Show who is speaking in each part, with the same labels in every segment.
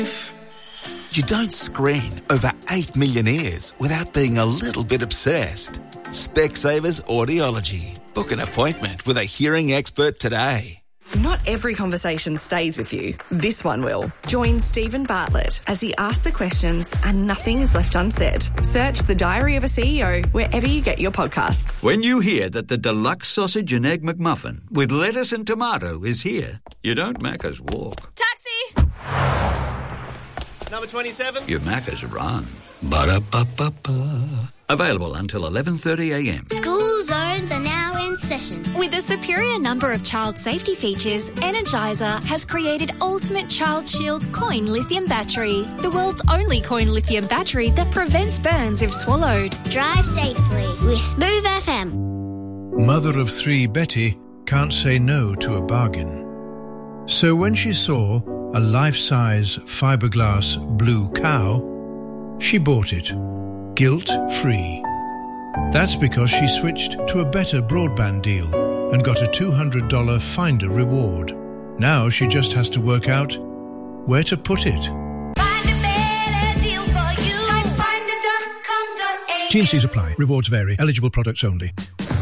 Speaker 1: You don't screen over 8 million ears without being a little bit obsessed. Specsavers Audiology. Book an appointment with a hearing expert today.
Speaker 2: Not every conversation stays with you. This one will. Join Stephen Bartlett as he asks the questions and nothing is left unsaid. Search The Diary of a CEO wherever you get your podcasts.
Speaker 3: When you hear that the deluxe sausage and egg McMuffin with lettuce and tomato is here, you don't Macca's walk.
Speaker 4: Taxi!
Speaker 5: Number 27.
Speaker 3: You Macca's run. Ba-da-ba-ba-ba. Available until 11:30am.
Speaker 6: School zones are now in session.
Speaker 4: With a superior number of child safety features, Energizer has created Ultimate Child Shield Coin Lithium Battery, the world's only coin lithium battery that prevents burns if swallowed.
Speaker 6: Drive safely with Smooth FM.
Speaker 7: Mother of three Betty can't say no to a bargain. So when she saw a life-size fiberglass blue cow, she bought it, guilt-free. That's because she switched to a better broadband deal and got a $200 Finder reward. Now she just has to work out where to put it.
Speaker 6: Find a better deal for you. Type finder.com.au.
Speaker 7: T&Cs apply. Rewards vary. Eligible products only.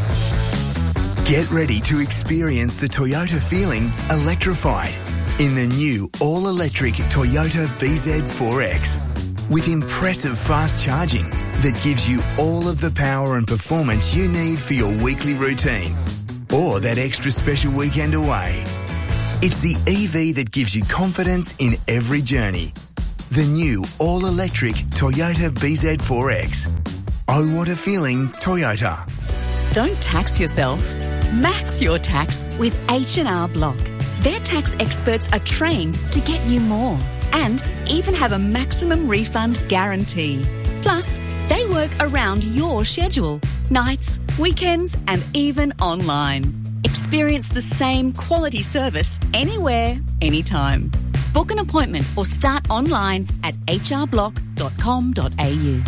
Speaker 8: Get ready to experience the Toyota feeling electrified in the new all-electric Toyota BZ4X. With impressive fast charging that gives you all of the power and performance you need for your weekly routine or that extra special weekend away. It's the EV that gives you confidence in every journey. The new all-electric Toyota BZ4X. Oh, what a feeling, Toyota.
Speaker 9: Don't tax yourself. Max your tax with H&R Block. Their tax experts are trained to get you more and even have a maximum refund guarantee. Plus, they work around your schedule, nights, weekends, and even online. Experience the same quality service anywhere, anytime. Book an appointment or start online at hrblock.com.au.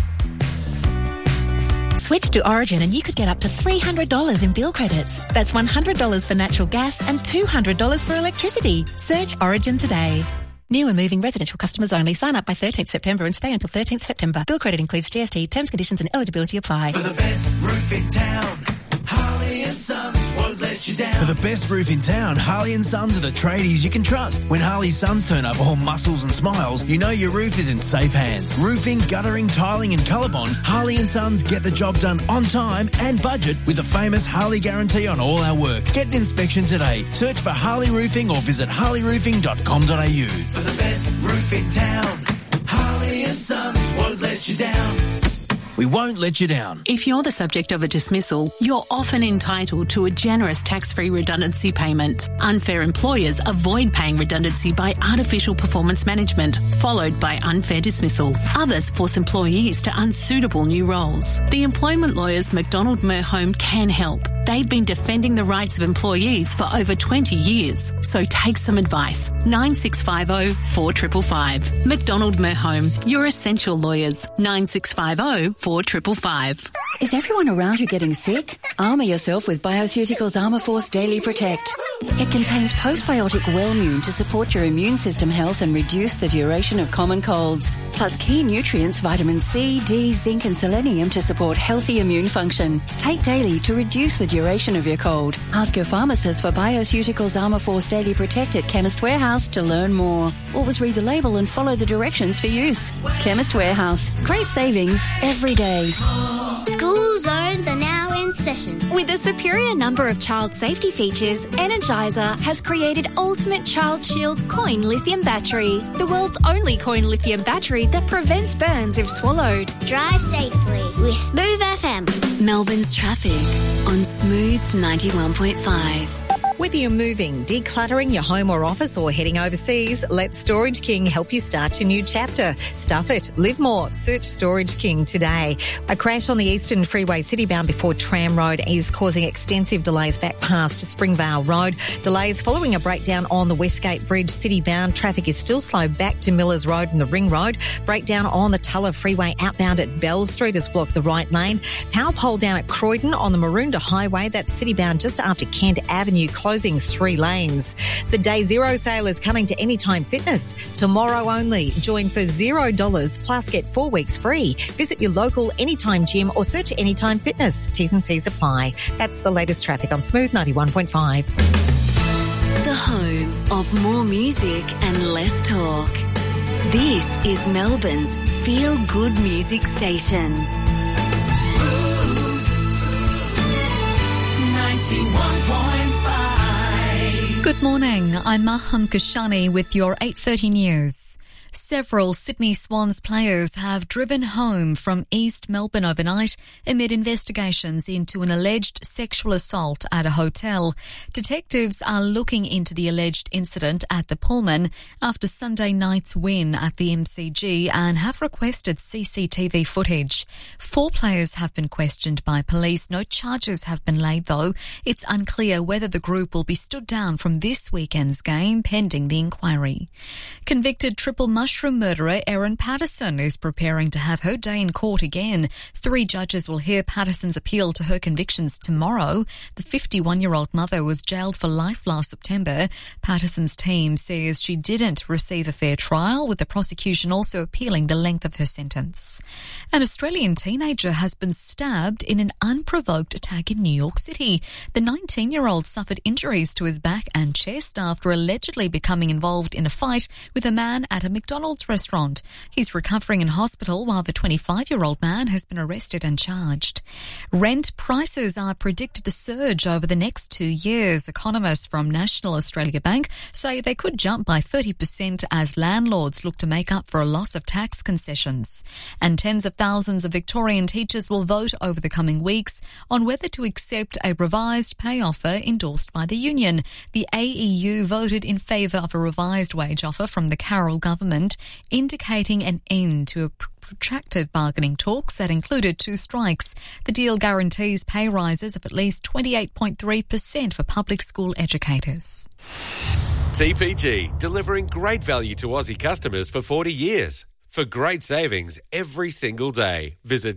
Speaker 10: Switch to Origin and you could get up to $300 in bill credits. That's $100 for natural gas and $200 for electricity. Search Origin today. New and moving residential customers only. Sign up by 13th September and stay until 13th September. Bill credit includes GST. Terms, conditions and eligibility apply.
Speaker 11: For the best roof in town, Harley and Sons won't let you down. For the best roof in town, Harley and Sons are the tradies you can trust. When Harley Sons turn up all muscles and smiles, you know your roof is in safe hands. Roofing, guttering, tiling and Colorbond, Harley and Sons get the job done on time and budget with the famous Harley guarantee on all our work. Get an inspection today. Search for Harley Roofing or visit harleyroofing.com.au. For the best roof in town, Harley and Sons won't let you down. We won't let you down.
Speaker 12: If you're the subject of a dismissal, you're often entitled to a generous tax-free redundancy payment. Unfair employers avoid paying redundancy by artificial performance management, followed by unfair dismissal. Others force employees to unsuitable new roles. The employment lawyers McDonald Merhome can help. They've been defending the rights of employees for over 20 years. So take some advice. 9650 4555. McDonald Merhome, your essential lawyers. 9650 4555.
Speaker 9: Is everyone around you getting sick? Armour yourself with Bioceuticals Armour Force Daily Protect. It contains postbiotic Wellmune to support your immune system health and reduce the duration of common colds. Plus key nutrients, vitamin C, D, zinc and selenium to support healthy immune function. Take daily to reduce the duration of your cold. Ask your pharmacist for Bioceuticals Armour Force Daily Protect at Chemist Warehouse to learn more. Always read the label and follow the directions for use. Chemist Warehouse. Great savings every day.
Speaker 6: School zones are now in session.
Speaker 4: With a superior number of child safety features, Energizer has created Ultimate Child Shield Coin Lithium Battery, the world's only coin lithium battery that prevents burns if swallowed.
Speaker 6: Drive safely with Smooth FM.
Speaker 13: Melbourne's traffic on Smooth 91.5.
Speaker 14: Whether you're moving, decluttering your home or office, or heading overseas, let Storage King help you start your new chapter. Stuff it. Live more. Search Storage King today. A crash on the Eastern Freeway citybound before Tram Road is causing extensive delays back past Springvale Road. Delays following a breakdown on the Westgate Bridge citybound. Traffic is still slow back to Millers Road and the Ring Road. Breakdown on the Tulla Freeway outbound at Bell Street has blocked the right lane. Power pole down at Croydon on the Maroondah Highway. That's citybound just after Kent Avenue. Close closing 3 lanes. The Day Zero sale is coming to Anytime Fitness. Tomorrow only. Join for $0 plus get 4 weeks free. Visit your local Anytime gym or search Anytime Fitness. T's and C's apply. That's the latest traffic on Smooth 91.5.
Speaker 13: The home of more music and less talk. This is Melbourne's feel-good music station.
Speaker 6: Smooth 91.5.
Speaker 15: Good morning. I'm Maham Kashani with your 8:30 news. Several Sydney Swans players have driven home from East Melbourne overnight amid investigations into an alleged sexual assault at a hotel. Detectives are looking into the alleged incident at the Pullman after Sunday night's win at the MCG and have requested CCTV footage. 4 players have been questioned by police. No charges have been laid, though. It's unclear whether the group will be stood down from this weekend's game pending the inquiry. Convicted triple mushroom murderer Erin Patterson is preparing to have her day in court again. 3 judges will hear Patterson's appeal to her convictions tomorrow. The 51-year-old mother was jailed for life last September. Patterson's team says she didn't receive a fair trial, with the prosecution also appealing the length of her sentence. An Australian teenager has been stabbed in an unprovoked attack in New York City. The 19-year-old suffered injuries to his back and chest after allegedly becoming involved in a fight with a man at a McDonald's restaurant. He's recovering in hospital while the 25-year-old man has been arrested and charged. Rent prices are predicted to surge over the next 2 years. Economists from National Australia Bank say they could jump by 30% as landlords look to make up for a loss of tax concessions. And tens of thousands of Victorian teachers will vote over the coming weeks on whether to accept a revised pay offer endorsed by the union. The AEU voted in favour of a revised wage offer from the Carroll government, indicating an end to a protracted bargaining talks that included 2 strikes. The deal guarantees pay rises of at least 28.3% for public school educators.
Speaker 16: TPG, delivering great value to Aussie customers for 40 years. For great savings every single day, visit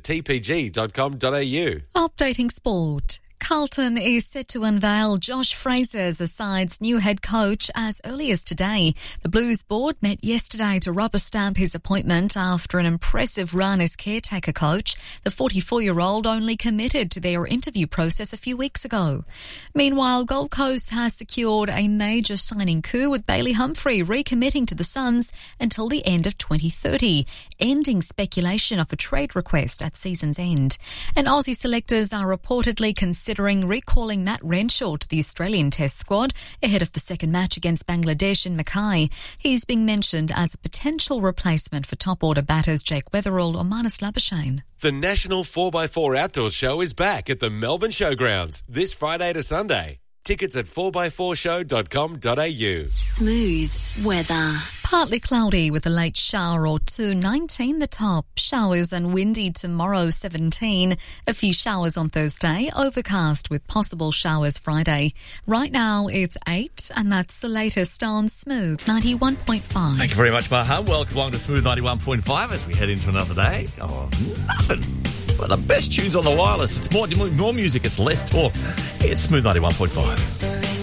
Speaker 16: tpg.com.au.
Speaker 15: Updating sport. Carlton is set to unveil Josh Fraser as the side's new head coach as early as today. The Blues board met yesterday to rubber stamp his appointment after an impressive run as caretaker coach. The 44-year-old only committed to their interview process a few weeks ago. Meanwhile, Gold Coast has secured a major signing coup with Bailey Humphrey recommitting to the Suns until the end of 2030, ending speculation of a trade request at season's end. And Aussie selectors are reportedly considering recalling Matt Renshaw to the Australian Test squad ahead of the second match against Bangladesh in Mackay. He's being mentioned as a potential replacement for top-order batters Jake Weatherall or Marnus Labuschagne.
Speaker 16: The National 4x4 Outdoors Show is back at the Melbourne Showgrounds this Friday to Sunday. Tickets at 4x4show.com.au.
Speaker 13: Smooth weather.
Speaker 15: Partly cloudy with a late shower or 2, 19 the top. Showers and windy tomorrow, 17. A few showers on Thursday, overcast with possible showers Friday. Right now it's 8 and that's the latest on Smooth 91.5.
Speaker 17: Thank you very much, Maham. Welcome along to Smooth 91.5 as we head into another day of nothing but the best tunes on the wireless. It's more music, it's less talk. It's Smooth 91.5.